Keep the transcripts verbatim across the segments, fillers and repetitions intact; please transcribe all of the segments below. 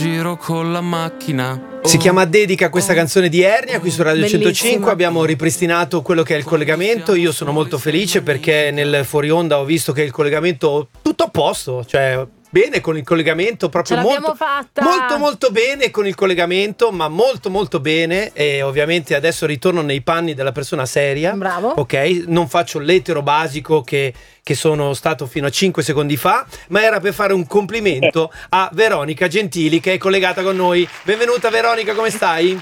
Giro con la macchina. Si chiama Dedica questa canzone di Ernia qui su Radio Bellissima. centocinque. Abbiamo ripristinato quello che è il collegamento. Io sono molto felice perché nel fuori onda ho visto che il collegamento tutto a posto, cioè bene con il collegamento, proprio Ce l'abbiamo molto fatta. molto molto bene con il collegamento, ma molto molto bene. E ovviamente adesso ritorno nei panni della persona seria. Bravo. Ok, non faccio l'etero basico che, che sono stato fino a cinque secondi fa, ma era per fare un complimento a Veronica Gentili che è collegata con noi. Benvenuta Veronica, come stai?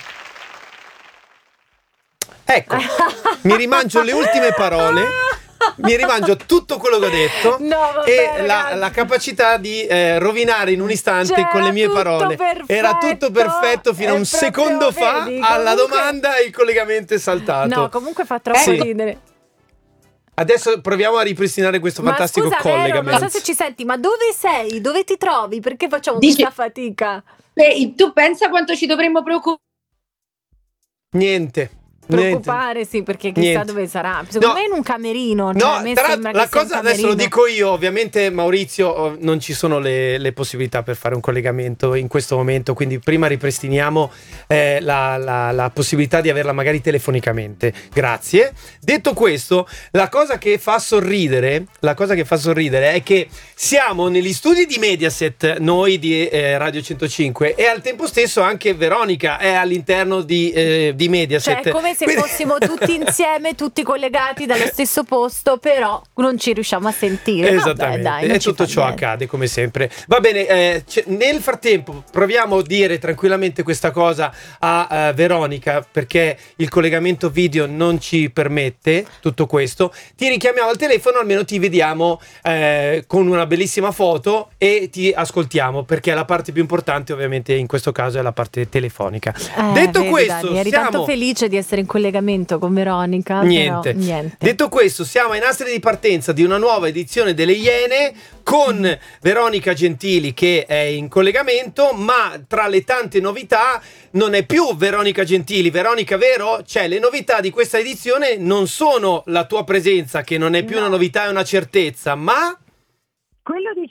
Ecco, mi rimangio le ultime parole. Mi rimangio tutto quello che ho detto. No, vabbè, e la, ragazzi. la capacità di eh, rovinare in un istante C'era con le mie tutto parole. perfetto, Era tutto perfetto fino a è un proprio, secondo fa. vedi, Alla comunque- domanda il collegamento è saltato. No, comunque fa troppo Sì. ridere. Adesso proviamo a ripristinare questo Ma fantastico scusa, Vero, collegamento. non so se ci senti, ma dove sei? Dove ti trovi? Perché facciamo Dici- questa fatica? Beh, tu pensa quanto ci dovremmo preoccupare? Niente. Preoccupare, sì, perché chissà Niente. dove sarà. Secondo No. me in un camerino. Cioè, a No, me tra sembra l'altro, la che sia un cosa adesso lo camerino. dico io, ovviamente Maurizio, oh, non ci sono le, le possibilità per fare un collegamento in questo momento, quindi prima ripristiniamo eh, la, la, la possibilità di averla magari telefonicamente. Grazie. Detto questo, la cosa che fa sorridere, la cosa che fa sorridere è che siamo negli studi di Mediaset, noi di eh, Radio centocinque, e al tempo stesso anche Veronica è all'interno di, eh, di Mediaset. Cioè, è come se Quindi- fossimo tutti insieme, tutti collegati dallo stesso posto, però non ci riusciamo a sentire. Esattamente, Vabbè, dai, non e ci tutto fa ciò niente. accade come sempre. Va bene, eh, c- nel frattempo proviamo a dire tranquillamente questa cosa a eh, Veronica, perché il collegamento video non ci permette tutto questo. Ti richiamiamo al telefono, almeno ti vediamo eh, con una bellissima foto e ti ascoltiamo, perché la parte più importante ovviamente in questo caso è la parte telefonica. Eh, Detto vedi, questo, Dani, eri siamo... tanto felice di essere in collegamento con Veronica. Niente. Però, niente. Detto questo, siamo ai nastri di partenza di una nuova edizione delle Iene con Veronica Gentili che è in collegamento, ma tra le tante novità non è più Veronica Gentili. Veronica, vero? Cioè, le novità di questa edizione non sono la tua presenza, che non è più No. una novità, è una certezza, ma